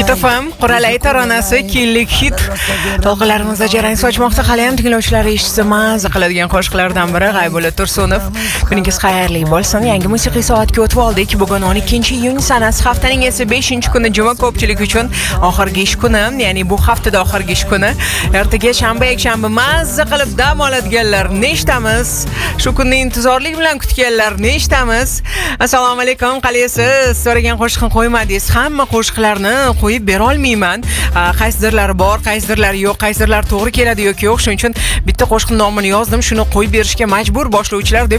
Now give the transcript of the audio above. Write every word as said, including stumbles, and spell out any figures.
Hit F M Quralay taronasi keyinlik hit to'lqinlarimizda jarang sochmoqda. Hali ham tinglovchilar eshitsa maza qiladigan qo'shiqlardan biri G'aybulla Tursunov. Kuningiz xayrli bo'lsin. Yangi musiqiy soatga o'tib oldik. Bugun o'n ikkinchi iyun sanasi, haftaning esa beshinchi kuni, juma ko'pchilik uchun oxirgi ish kuni, ya'ni bu haftada oxirgi ish kuni. Ertaga shanba, yakshanba maza qilib dam oladiganlar nechtamiz? Shu kunni intizorlik bilan kutganlar nechtamiz? Assalomu alaykum, qalaysiz? So'ragan qo'shiqni qo'ymadingiz. Hamma qo'shiqlarni qo'yib bera olmayman. Qaysidirlari bor, qaysidirlari yo'q, qaysidirlari to'g'ri keladi yoki yo'q. Shuning uchun bitta qo'shiqning nomini yozdim. Shuni qo'yib berishga majbur boshlovchilar deb